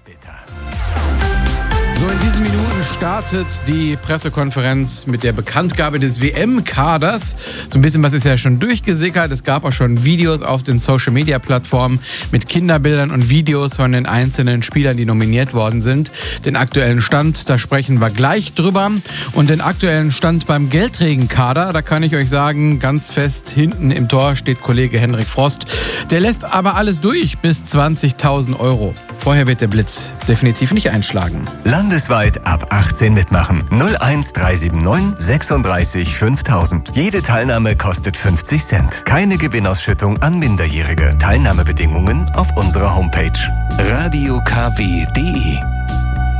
bitter. So, in diesen Minuten startet die Pressekonferenz mit der Bekanntgabe des WM-Kaders. So ein bisschen was ist ja schon durchgesickert. Es gab auch schon Videos auf den Social-Media-Plattformen mit Kinderbildern und Videos von den einzelnen Spielern, die nominiert worden sind. Den aktuellen Stand, da sprechen wir gleich drüber. Und den aktuellen Stand beim Geldregenkader, da kann ich euch sagen, ganz fest hinten im Tor steht Kollege Henrik Frost. Der lässt aber alles durch bis 20.000 €. Vorher wird der Blitz definitiv nicht einschlagen. Landesweit ab 18 mitmachen. 01379 36 5000. Jede Teilnahme kostet 50 Cent. Keine Gewinnausschüttung an Minderjährige. Teilnahmebedingungen auf unserer Homepage. radiokw.de